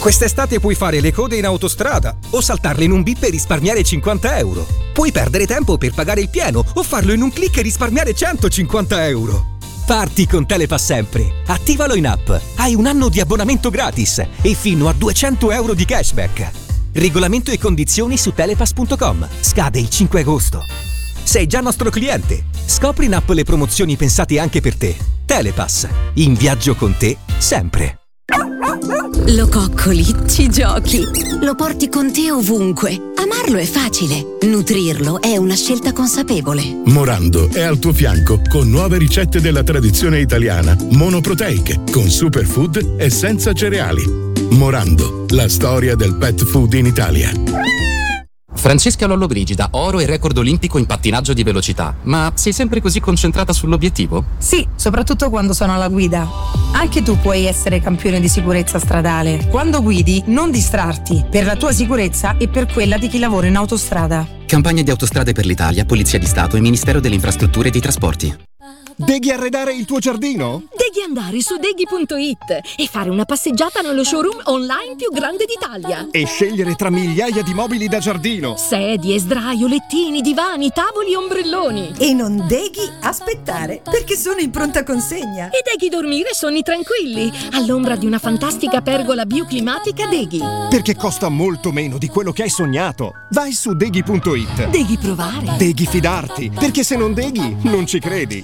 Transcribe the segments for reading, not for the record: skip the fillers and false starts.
Quest'estate puoi fare le code in autostrada o saltarle in un bip e risparmiare 50 euro. Puoi perdere tempo per pagare il pieno o farlo in un click e risparmiare 150 euro. Parti con Telepass sempre. Attivalo in app. Hai un anno di abbonamento gratis e fino a 200 euro di cashback. Regolamento e condizioni su telepass.com. Scade il 5 agosto. Sei già nostro cliente. Scopri in app le promozioni pensate anche per te. Telepass. In viaggio con te sempre. Lo coccoli, ci giochi, lo porti con te ovunque. Amarlo è facile, nutrirlo è una scelta consapevole. Morando è al tuo fianco con nuove ricette della tradizione italiana, monoproteiche, con superfood e senza cereali. Morando, la storia del pet food in Italia. Francesca Lollobrigida, oro e record olimpico in pattinaggio di velocità. Ma sei sempre così concentrata sull'obiettivo? Sì, soprattutto quando sono alla guida. Anche tu puoi essere campione di sicurezza stradale. Quando guidi, non distrarti, per la tua sicurezza e per quella di chi lavora in autostrada. Campagna di Autostrade per l'Italia, Polizia di Stato e Ministero delle Infrastrutture e dei Trasporti. Deghi arredare il tuo giardino? Devi andare su deghi.it e fare una passeggiata nello showroom online più grande d'Italia. E scegliere tra migliaia di mobili da giardino. Sedie, sdraio, lettini, divani, tavoli e ombrelloni. E non Deghi aspettare, perché sono in pronta consegna. E Deghi dormire sonni tranquilli, all'ombra di una fantastica pergola bioclimatica Deghi. Perché costa molto meno di quello che hai sognato. Vai su deghi.it. Deghi provare. Deghi fidarti, perché se non deghi, non ci credi.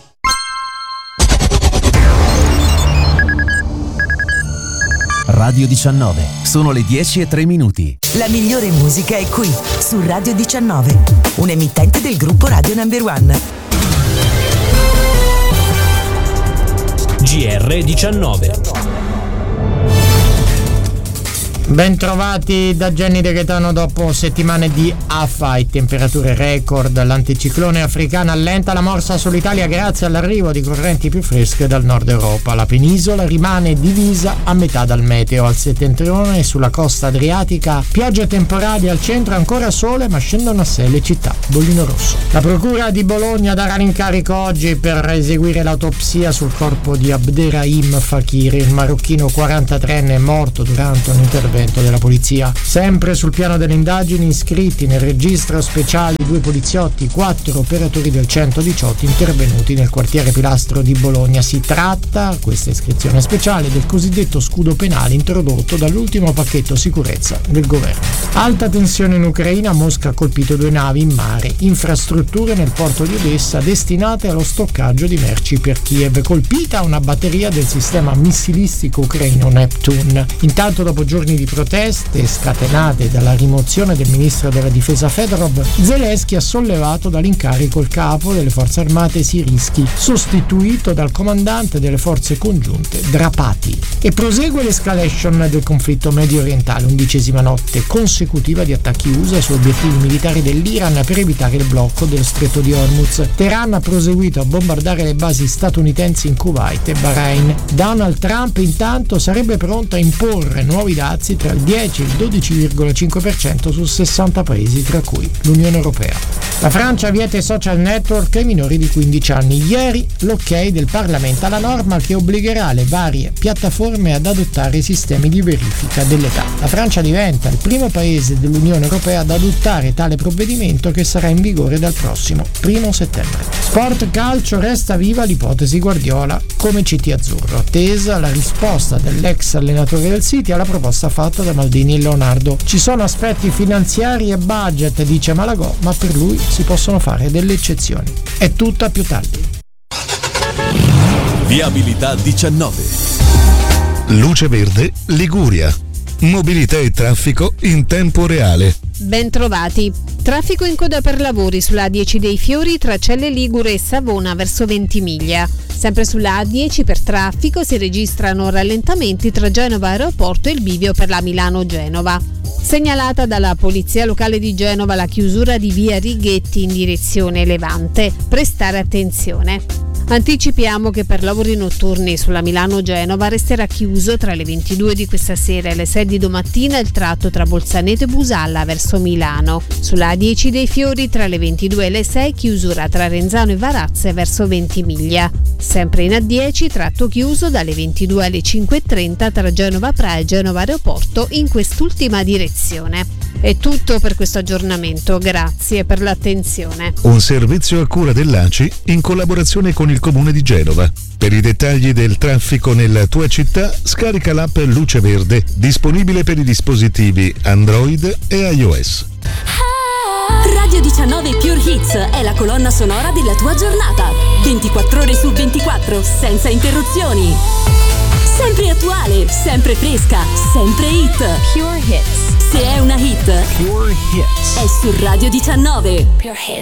Radio 19, sono le 10:03. La migliore musica è qui, su Radio 19, un emittente del gruppo Radio Number One. GR19. Bentrovati da Jenny De Gaetano dopo settimane di affa, temperature record. L'anticiclone africano allenta la morsa sull'Italia grazie all'arrivo di correnti più fresche dal nord Europa. La penisola rimane divisa a metà dal meteo. Al settentrione e sulla costa adriatica piogge temporali, al centro ancora sole ma scendono a sé le città. Bollino rosso. La procura di Bologna darà l'incarico oggi per eseguire l'autopsia sul corpo di Abderrahim Fakir, il marocchino 43enne morto durante un intervento della polizia. Sempre sul piano delle indagini, iscritti nel registro speciale 2 poliziotti, 4 operatori del 118 intervenuti nel quartiere Pilastro di Bologna. Si tratta, questa iscrizione speciale, del cosiddetto scudo penale introdotto dall'ultimo pacchetto sicurezza del governo. Alta tensione in Ucraina, Mosca ha colpito 2 navi in mare, infrastrutture nel porto di Odessa destinate allo stoccaggio di merci per Kiev, colpita una batteria del sistema missilistico ucraino Neptune. Intanto, dopo giorni di proteste scatenate dalla rimozione del ministro della difesa Fedorov, Zelensky ha sollevato dall'incarico il capo delle forze armate Sirski, sostituito dal comandante delle forze congiunte Drapati. E prosegue l'escalation del conflitto medio orientale, 11ª notte consecutiva di attacchi USA su obiettivi militari dell'Iran per evitare il blocco dello stretto di Hormuz. Teheran ha proseguito a bombardare le basi statunitensi in Kuwait e Bahrain. Donald Trump intanto sarebbe pronto a imporre nuovi dazi tra il 10 e il 12,5% su 60 paesi, tra cui l'Unione Europea. La Francia vieta i social network ai minori di 15 anni. Ieri l'ok del Parlamento alla norma che obbligherà le varie piattaforme ad adottare sistemi di verifica dell'età. La Francia diventa il primo paese dell'Unione Europea ad adottare tale provvedimento, che sarà in vigore dal prossimo 1 settembre. Sport calcio, resta viva l'ipotesi Guardiola come CT azzurro, attesa la risposta dell'ex allenatore del City alla proposta fatta da Maldini e Leonardo. Ci sono aspetti finanziari e budget, dice Malagò, ma per lui si possono fare delle eccezioni. È tutta più tardi. Viabilità 19. Luce Verde Liguria. Mobilità e traffico in tempo reale. Bentrovati. Traffico in coda per lavori sulla A10 dei Fiori tra Celle Ligure e Savona verso Ventimiglia. Sempre sulla A10 per traffico si registrano rallentamenti tra Genova Aeroporto e il bivio per la Milano-Genova. Segnalata dalla Polizia Locale di Genova la chiusura di via Righetti in direzione Levante. Prestare attenzione. Anticipiamo che per lavori notturni sulla Milano-Genova resterà chiuso tra le 22 di questa sera e le 6 di domattina il tratto tra Bolzaneto e Busalla verso Milano. Sulla A10 dei Fiori tra le 22 e le 6 chiusura tra Renzano e Varazze verso Ventimiglia. Sempre in A10 tratto chiuso dalle 22 alle 5.30 tra Genova Pra e Genova Aeroporto in quest'ultima direzione. È tutto per questo aggiornamento, grazie per l'attenzione. Un servizio a cura dell'ACI in collaborazione con il Comune di Genova. Per i dettagli del traffico nella tua città, scarica l'app Luce Verde, disponibile per i dispositivi Android e iOS. Radio 19 Pure Hits è la colonna sonora della tua giornata. 24 ore su 24, senza interruzioni. Sempre attuale, sempre fresca, sempre hit. Pure Hits. Se è una hit, Pure Hits, è su Radio 19. Pure Hits.